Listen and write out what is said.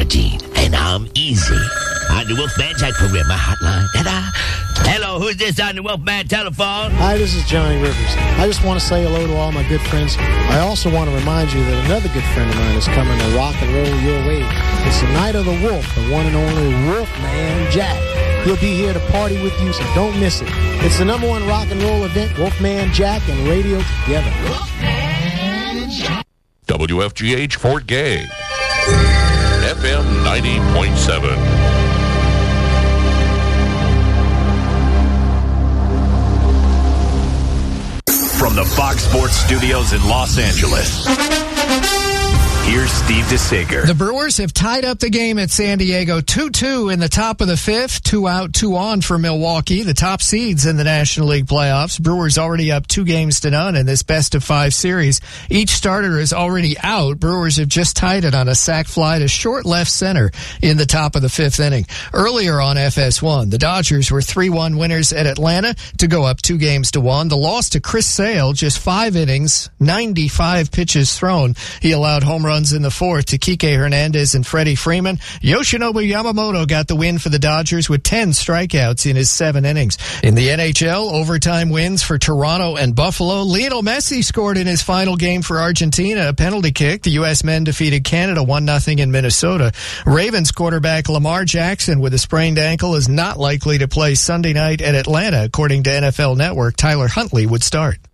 Gene, and I'm easy. On the Wolfman Jack program, my hotline. Ta-da. Hello, who's this on the Wolfman telephone? Hi, this is Johnny Rivers. I just want to say hello to all my good friends. I also want to remind you that another good friend of mine is coming to rock and roll your way. It's the Night of the Wolf, the one and only Wolfman Jack. He'll be here to party with you, so don't miss it. It's the #1 rock and roll event, Wolfman Jack and radio together. Wolfman Jack. WFGH Fort Gay, FM 90.7. From the Fox Sports Studios in Los Angeles, here's Steve DeSager. The Brewers have tied up the game at San Diego 2-2 in the top of the fifth. 2 out, 2 on for Milwaukee, the top seeds in the National League playoffs. Brewers already up 2-0 in this best-of-5 series. Each starter is already out. Brewers have just tied it on a sac fly to short left center in the top of the fifth inning. Earlier on FS1, the Dodgers were 3-1 winners at Atlanta to go up 2-1. The loss to Chris Sale, just 5 innings, 95 pitches thrown. He allowed home runs in the fourth to Kike Hernandez and Freddie Freeman. Yoshinobu Yamamoto got the win for the Dodgers with 10 strikeouts in his 7 innings. In the NHL, overtime wins for Toronto and Buffalo. Lionel Messi scored in his final game for Argentina, a penalty kick. The U.S. men defeated Canada 1-0 in Minnesota. Ravens quarterback Lamar Jackson with a sprained ankle is not likely to play Sunday night at Atlanta. According to NFL Network, Tyler Huntley would start.